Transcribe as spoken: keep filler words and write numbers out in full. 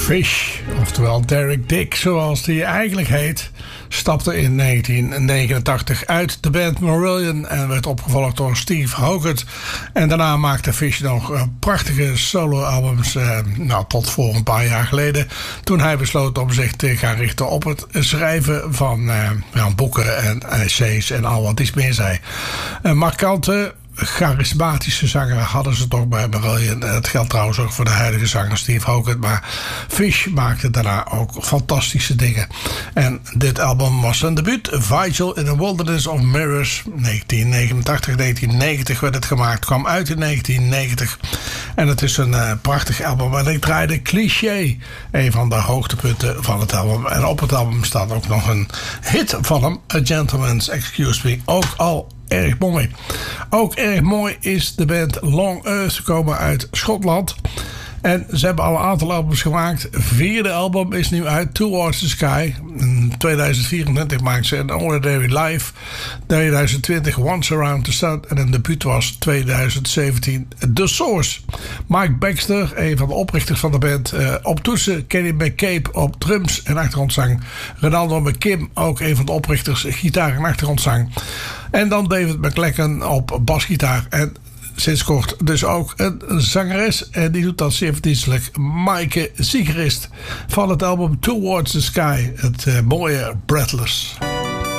Fish, oftewel Derek Dick zoals hij eigenlijk heet, stapte in negentien negenentachtig uit de band Marillion en werd opgevolgd door Steve Hogarth. En daarna maakte Fish nog uh, prachtige solo-albums, uh, nou, tot voor een paar jaar geleden, toen hij besloot om zich te gaan richten op het schrijven van uh, ja, boeken en essays en al wat iets meer zei. Een markante, charismatische zanger hadden ze toch bij Marillion. Het geldt trouwens ook voor de huidige zanger Steve Hogarth. Maar Fish maakte daarna ook fantastische dingen. En dit album was zijn debuut. Vigil in a Wilderness of Mirrors. negentien negenentachtig, negentien negentig werd het gemaakt. Kwam uit in negentien negentig. En het is een uh, prachtig album. En ik draaide Cliché. Een van de hoogtepunten van het album. En op het album staat ook nog een hit van hem. A Gentleman's Excuse Me. Ook al erg mooi. Ook erg mooi is de band Long Earth. Ze komen uit Schotland. En ze hebben al een aantal albums gemaakt. Het vierde album is nu uit, Towards the Sky. In tweeduizend vierentwintig maakten ze een Ordinary Life. tweeduizend twintig Once Around the Sun. En een debuut was tweeduizend zeventien The Source. Mike Baxter, een van de oprichters van de band. Uh, op toetsen, Kenny McCabe op drums en achtergrondzang. Ronaldo McKim, ook een van de oprichters, gitaar en achtergrondzang. En dan David McLachlan op basgitaar. En sinds kort dus ook een zangeres. En die doet dat zeer verdienstelijk. Maaike Siegerist van het album Towards the Sky. Het uh, mooie Breathless.